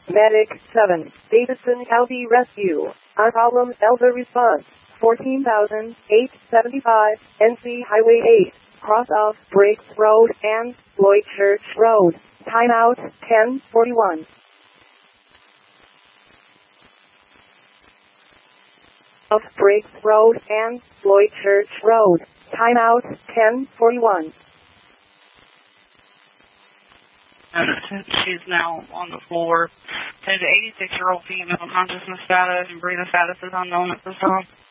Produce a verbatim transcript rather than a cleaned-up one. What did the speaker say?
Medic seven, Davidson County Rescue. On problem, Elva response. fourteen thousand eight hundred seventy-five, N C Highway eight, cross of Briggs Road and Lloyd Church Road. Timeout, ten forty-one. Of Briggs Road and Lloyd Church Road. Timeout, ten forty-one. She's now on the floor. The eighty-six-year-old female consciousness status and breathing status is unknown at this time.